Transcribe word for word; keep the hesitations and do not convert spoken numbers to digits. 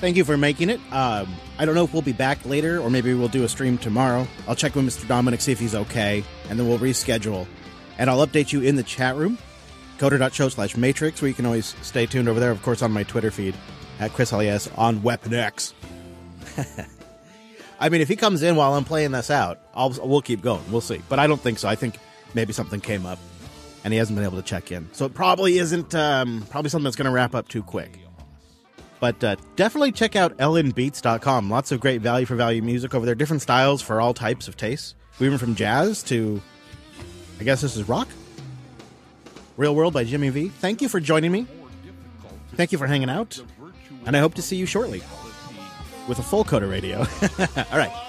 thank you for making it. Um, I don't know if we'll be back later, or maybe we'll do a stream tomorrow. I'll check with Mister Dominic, see if he's okay, and then we'll reschedule. And I'll update you in the chat room, coder.show slash matrix, where you can always stay tuned over there, of course, on my Twitter feed, at Chris L E S on Weapon X. I mean, if he comes in while I'm playing this out, I'll, we'll keep going. We'll see. But I don't think so. I think maybe something came up, and he hasn't been able to check in. So it probably isn't, um, probably something that's going to wrap up too quick. But uh, definitely check out L N Beats dot com. Lots of great value for value music over there. Different styles for all types of tastes. Even from jazz to, I guess this is rock? Real World by Jimmy V. Thank you for joining me. Thank you for hanging out. And I hope to see you shortly with a full Coder Radio. All right.